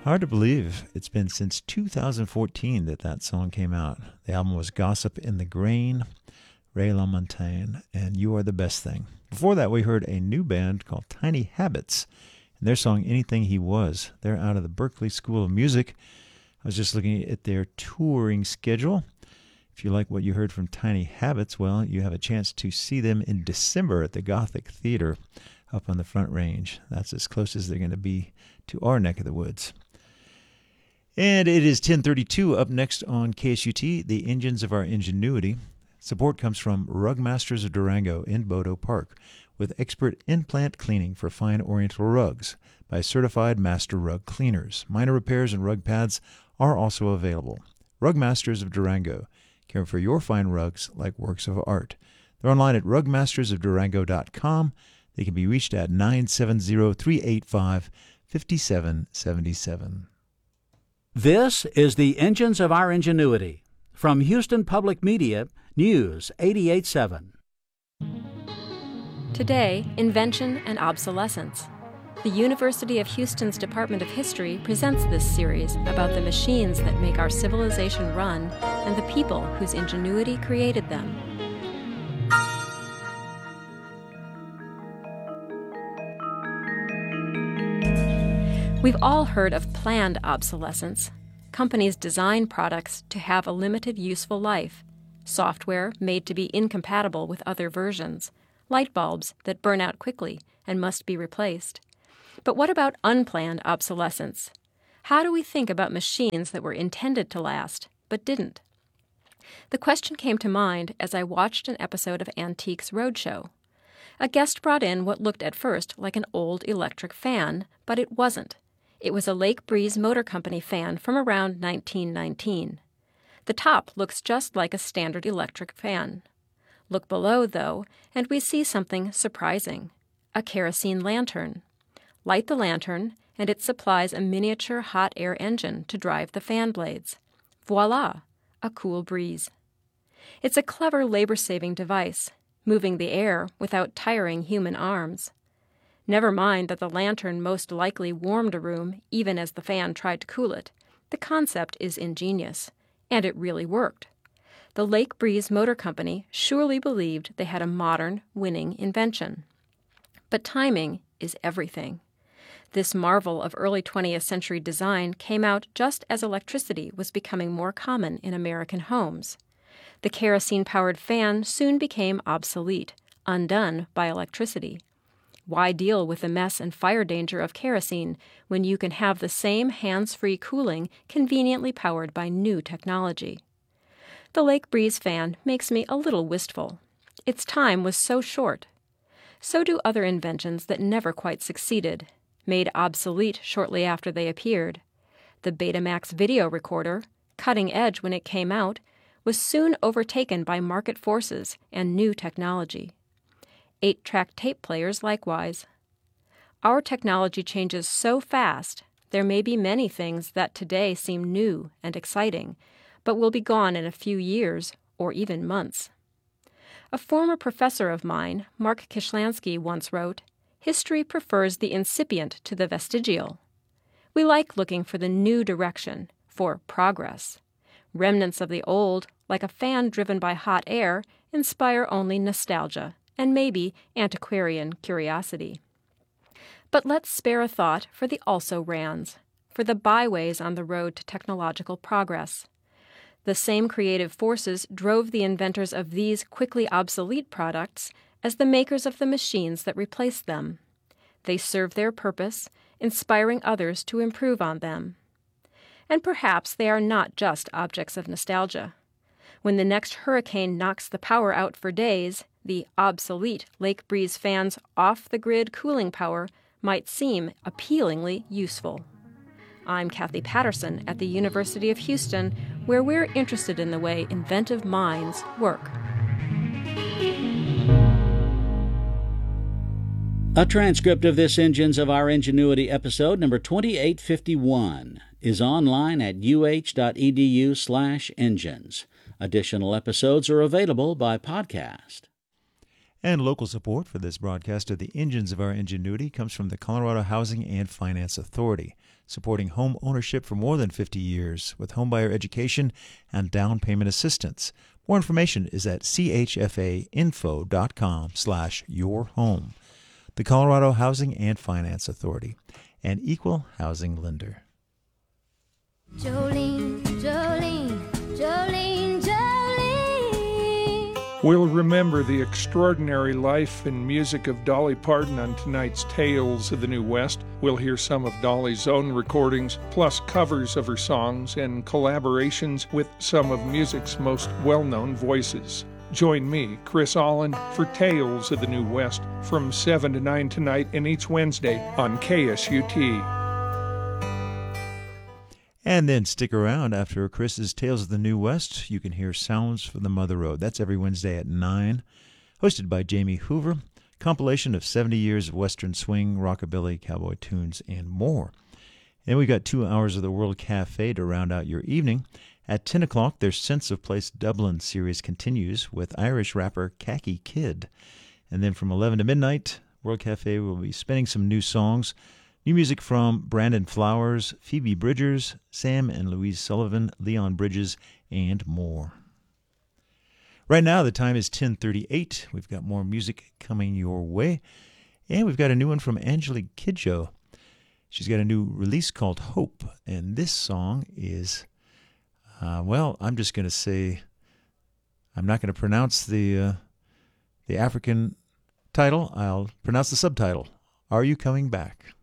Hard to believe it's been since 2014 that song came out. The album was Gossip in the Grain, Ray LaMontagne, and You Are the Best Thing. Before that, we heard a new band called Tiny Habits, and their song Anything He Was. They're out of the Berklee School of Music. I was just looking at their touring schedule. If you like what you heard from Tiny Habits, well, you have a chance to see them in December at the Gothic Theater up on the Front Range. That's as close as they're going to be to our neck of the woods. And it is 10:32. Up next on KSUT, the Engines of Our Ingenuity. Support comes from Rug Masters of Durango in Bodo Park, with expert in-plant cleaning for fine oriental rugs by certified master rug cleaners. Minor repairs and rug pads are also available. Rug Masters of Durango, care for your fine rugs like works of art. They're online at rugmastersofdurango.com. They can be reached at 970-385-5777. This is the Engines of Our Ingenuity. From Houston Public Media, News 88.7. Today, invention and obsolescence. The University of Houston's Department of History presents this series about the machines that make our civilization run and the people whose ingenuity created them. We've all heard of planned obsolescence. Companies design products to have a limited useful life. Software made to be incompatible with other versions. Light bulbs that burn out quickly and must be replaced. But what about unplanned obsolescence? How do we think about machines that were intended to last, but didn't? The question came to mind as I watched an episode of Antiques Roadshow. A guest brought in what looked at first like an old electric fan, but it wasn't. It was a Lake Breeze Motor Company fan from around 1919. The top looks just like a standard electric fan. Look below, though, and we see something surprising. A kerosene lantern. Light the lantern, and it supplies a miniature hot air engine to drive the fan blades. Voila! A cool breeze. It's a clever labor-saving device, moving the air without tiring human arms. Never mind that the lantern most likely warmed a room even as the fan tried to cool it. The concept is ingenious, and it really worked. The Lake Breeze Motor Company surely believed they had a modern, winning invention. But timing is everything. This marvel of early 20th century design came out just as electricity was becoming more common in American homes. The kerosene-powered fan soon became obsolete, undone by electricity. Why deal with the mess and fire danger of kerosene when you can have the same hands-free cooling conveniently powered by new technology? The Lake Breeze fan makes me a little wistful. Its time was so short. So do other inventions that never quite succeeded, made obsolete shortly after they appeared. The Betamax video recorder, cutting edge when it came out, was soon overtaken by market forces and new technology. 8-track tape players likewise. Our technology changes so fast, there may be many things that today seem new and exciting, but will be gone in a few years or even months. A former professor of mine, Mark Kishlansky, once wrote, "History prefers the incipient to the vestigial." We like looking for the new direction, for progress. Remnants of the old, like a fan driven by hot air, inspire only nostalgia and maybe antiquarian curiosity. But let's spare a thought for the also-rans, for the byways on the road to technological progress. The same creative forces drove the inventors of these quickly obsolete products as the makers of the machines that replaced them. They serve their purpose, inspiring others to improve on them. And perhaps they are not just objects of nostalgia. When the next hurricane knocks the power out for days, the obsolete Lake Breeze fan's off-the-grid cooling power might seem appealingly useful. I'm Kathy Patterson at the University of Houston, where we're interested in the way inventive minds work. A transcript of this Engines of Our Ingenuity episode, number 2851, is online at uh.edu/engines. Additional episodes are available by podcast. And local support for this broadcast of the Engines of Our Ingenuity comes from the Colorado Housing and Finance Authority, supporting home ownership for more than 50 years with homebuyer education and down payment assistance. More information is at chfainfo.com/yourhome. The Colorado Housing and Finance Authority, an equal housing lender. Jolene, Jolene, Jolene, Jolene. We'll remember the extraordinary life and music of Dolly Parton on tonight's Tales of the New West. We'll hear some of Dolly's own recordings, plus covers of her songs and collaborations with some of music's most well-known voices. Join me, Chris Allen, for Tales of the New West from 7 to 9 tonight and each Wednesday on KSUT. And then stick around after Chris's Tales of the New West. You can hear Sounds from the Mother Road. That's every Wednesday at 9. Hosted by Jamie Hoover. Compilation of 70 years of Western swing, rockabilly, cowboy tunes, and more. And we've got 2 hours of the World Cafe to round out your evening. At 10 o'clock, their Sense of Place Dublin series continues with Irish rapper Khaki Kid. And then from 11 to midnight, World Cafe will be spinning some new songs. New music from Brandon Flowers, Phoebe Bridgers, Sam and Louise Sullivan, Leon Bridges, and more. Right now, the time is 10:38. We've got more music coming your way. And we've got a new one from Angelique Kidjo. She's got a new release called Hope. And this song is, I'm just going to say, I'm not going to pronounce the African title. I'll pronounce the subtitle. Are You Coming Back?